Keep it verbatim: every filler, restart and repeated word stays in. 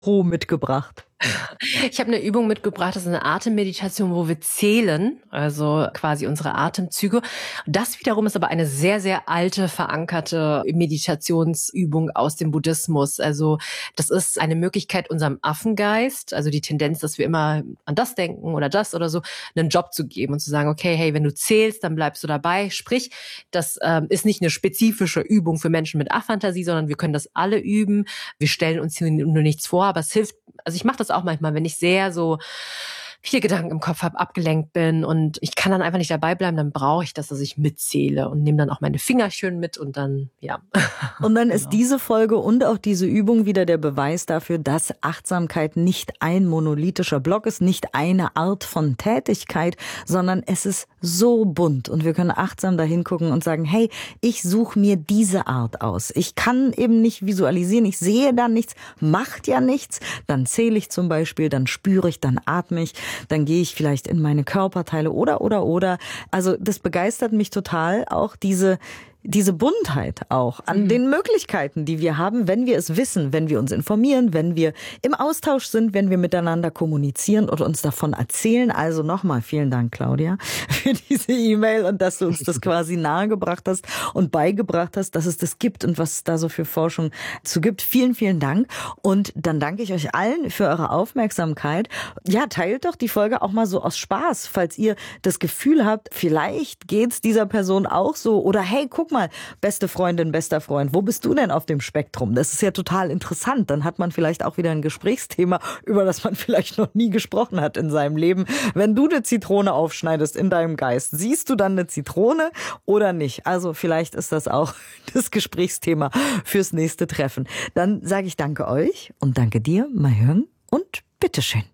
Pro mitgebracht? Ich habe eine Übung mitgebracht, das ist eine Atemmeditation, wo wir zählen, also quasi unsere Atemzüge. Das wiederum ist aber eine sehr, sehr alte, verankerte Meditationsübung aus dem Buddhismus. Also das ist eine Möglichkeit, unserem Affengeist, also die Tendenz, dass wir immer an das denken oder das oder so, einen Job zu geben und zu sagen, okay, hey, wenn du zählst, dann bleibst du dabei. Sprich, das ähm, ist nicht eine spezifische Übung für Menschen mit Aphantasie, sondern wir können das alle üben. Wir stellen uns hier nur nichts vor, aber es hilft. Also ich mache das auch manchmal, wenn ich sehr so viele Gedanken im Kopf habe, abgelenkt bin und ich kann dann einfach nicht dabei bleiben, dann brauche ich das, dass ich mitzähle und nehme dann auch meine Finger schön mit und dann, ja. Und dann Genau. ist diese Folge und auch diese Übung wieder der Beweis dafür, dass Achtsamkeit nicht ein monolithischer Block ist, nicht eine Art von Tätigkeit, sondern es ist so bunt und wir können achtsam da hingucken und sagen, hey, ich suche mir diese Art aus. Ich kann eben nicht visualisieren, ich sehe da nichts, macht ja nichts, dann zähle ich zum Beispiel, dann spüre ich, dann atme ich, dann gehe ich vielleicht in meine Körperteile oder, oder, oder. Also das begeistert mich total, auch diese diese Buntheit auch an mhm. den Möglichkeiten, die wir haben, wenn wir es wissen, wenn wir uns informieren, wenn wir im Austausch sind, wenn wir miteinander kommunizieren oder uns davon erzählen. Also nochmal vielen Dank, Claudia, für diese E-Mail und dass du uns das quasi nahegebracht hast und beigebracht hast, dass es das gibt und was es da so für Forschung zu gibt. Vielen, vielen Dank. Und dann danke ich euch allen für eure Aufmerksamkeit. Ja, teilt doch die Folge auch mal so aus Spaß, falls ihr das Gefühl habt, vielleicht geht's dieser Person auch so oder hey, guck mal, beste Freundin, bester Freund, wo bist du denn auf dem Spektrum? Das ist ja total interessant. Dann hat man vielleicht auch wieder ein Gesprächsthema, über das man vielleicht noch nie gesprochen hat in seinem Leben. Wenn du eine Zitrone aufschneidest in deinem Geist, siehst du dann eine Zitrone oder nicht? Also vielleicht ist das auch das Gesprächsthema fürs nächste Treffen. Dann sage ich danke euch und danke dir, Mahjong, und bitteschön.